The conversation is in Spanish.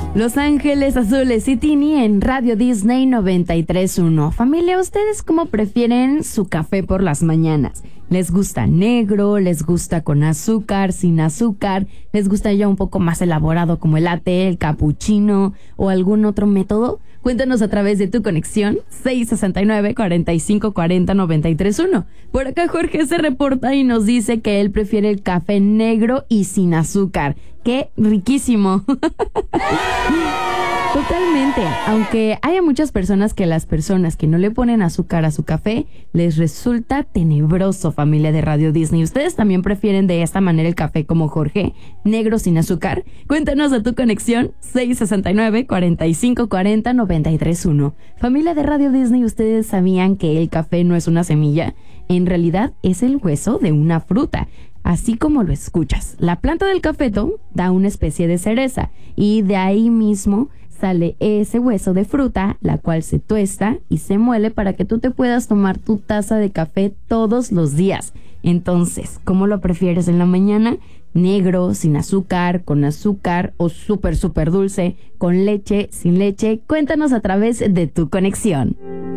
Los Ángeles Azules y Tini en Radio Disney 93.1. Familia, ¿ustedes cómo prefieren su café por las mañanas? ¿Les gusta negro? ¿Les gusta con azúcar, sin azúcar? ¿Les gusta ya un poco más elaborado como el latte, el cappuccino o algún otro método? Cuéntanos a través de tu conexión 669-4540-931. Por acá Jorge se reporta y nos dice que él prefiere el café negro y sin azúcar. ¡Qué riquísimo! Totalmente, aunque haya muchas personas que las personas que no le ponen azúcar a su café les resulta tenebroso, familia de Radio Disney. ¿Ustedes también prefieren de esta manera el café como Jorge, negro sin azúcar? Cuéntanos a tu conexión 669-4540-931. Familia de Radio Disney, ¿ustedes sabían que el café no es una semilla? En realidad es el hueso de una fruta. Así como lo escuchas, la planta del cafeto da una especie de cereza y de ahí mismo sale ese hueso de fruta, la cual se tuesta y se muele para que tú te puedas tomar tu taza de café todos los días. Entonces, ¿cómo lo prefieres en la mañana? Negro, sin azúcar, con azúcar o súper dulce, con leche, sin leche. Cuéntanos a través de tu conexión.